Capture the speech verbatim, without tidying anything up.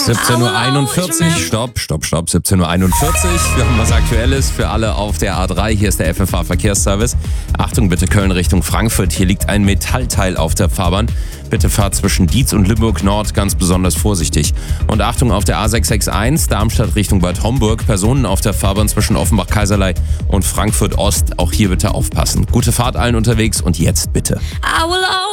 siebzehn Uhr einundvierzig, stopp, stopp, stopp, siebzehn Uhr einundvierzig. Wir haben was Aktuelles für alle auf der A drei. Hier ist der F F H-Verkehrsservice. Achtung bitte, Köln Richtung Frankfurt. Hier liegt ein Metallteil auf der Fahrbahn. Bitte fahrt zwischen Dietz und Limburg Nord ganz besonders vorsichtig. Und Achtung auf der A sechs sechs eins, Darmstadt Richtung Bad Homburg. Personen auf der Fahrbahn zwischen Offenbach-Kaiserlei und Frankfurt Ost. Auch hier bitte aufpassen. Gute Fahrt allen unterwegs und jetzt bitte.